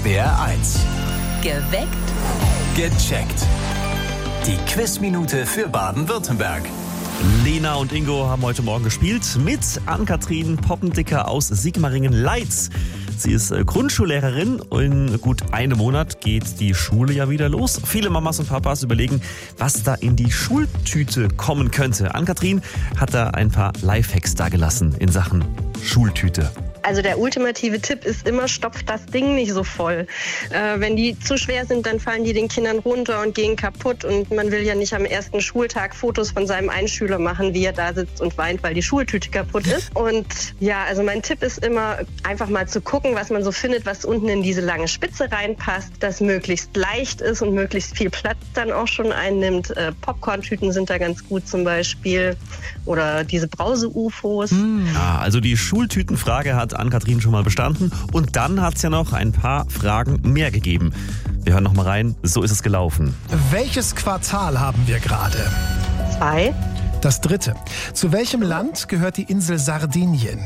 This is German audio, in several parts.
SWR1. Geweckt. Gecheckt. Die Quizminute für Baden-Württemberg. Lena und Ingo haben heute Morgen gespielt mit Ann-Kathrin Poppendicker aus Sigmaringen-Leitz. Sie ist Grundschullehrerin. In gut einem Monat geht die Schule ja wieder los. Viele Mamas und Papas überlegen, was da in die Schultüte kommen könnte. Ann-Kathrin hat da ein paar Lifehacks dagelassen in Sachen Schultüte. Also der ultimative Tipp ist immer, stopft das Ding nicht so voll. Wenn die zu schwer sind, dann fallen die den Kindern runter und gehen kaputt. Und man will ja nicht am ersten Schultag Fotos von seinem Einschüler machen, wie er da sitzt und weint, weil die Schultüte kaputt ist. Und ja, also mein Tipp ist immer, einfach mal zu gucken, was man so findet, was unten in diese lange Spitze reinpasst, das möglichst leicht ist und möglichst viel Platz dann auch schon einnimmt. Popcorn-Tüten sind da ganz gut zum Beispiel. Oder diese Brause-UFOs. Ja, also die Schultütenfrage hat Ann-Kathrin schon mal bestanden. Und dann hat es ja noch ein paar Fragen mehr gegeben. Wir hören noch mal rein. So ist es gelaufen. Welches Quartal haben wir gerade? 2. Das 3. Zu welchem Land gehört die Insel Sardinien?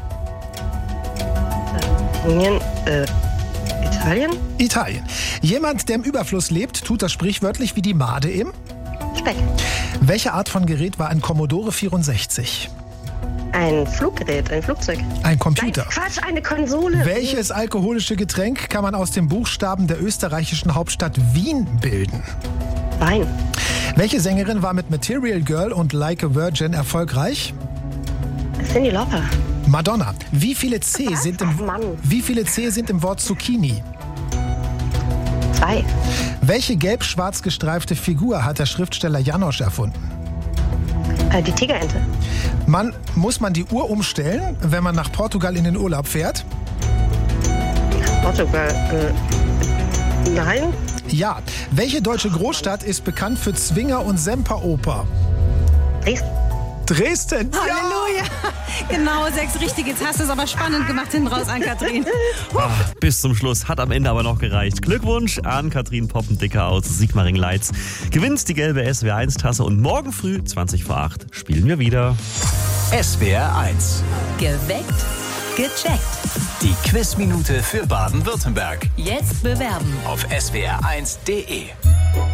Italien? Italien. Jemand, der im Überfluss lebt, tut das sprichwörtlich wie die Made im? Speck. Welche Art von Gerät war ein Commodore 64? Ein Fluggerät, ein Flugzeug. Ein Computer. Nein, Quatsch, eine Konsole. Welches alkoholische Getränk kann man aus den Buchstaben der österreichischen Hauptstadt Wien bilden? Wein. Welche Sängerin war mit Material Girl und Like a Virgin erfolgreich? Cyndi Lauper. Madonna. Wie viele C sind Mann. im Wort Zucchini? 2. Welche gelb-schwarz gestreifte Figur hat der Schriftsteller Janosch erfunden? Die Tigerente. Muss man die Uhr umstellen, wenn man nach Portugal in den Urlaub fährt? Portugal. Nein. Ja. Welche deutsche Großstadt ist bekannt für Zwinger- und Semperoper? Dresden. Dresden. Ja! Halleluja. Genau, 6 richtig. Jetzt hast du es aber spannend gemacht hinten raus, Ann-Kathrin. Bis zum Schluss, hat am Ende aber noch gereicht. Glückwunsch an Ann-Kathrin Poppendicker aus Sigmaringen-Leitz. Gewinnt die gelbe SWR1-Tasse und morgen früh, 20 vor 8, spielen wir wieder. SWR1. Geweckt. Gecheckt. Die Quizminute für Baden-Württemberg. Jetzt bewerben. Auf swr1.de.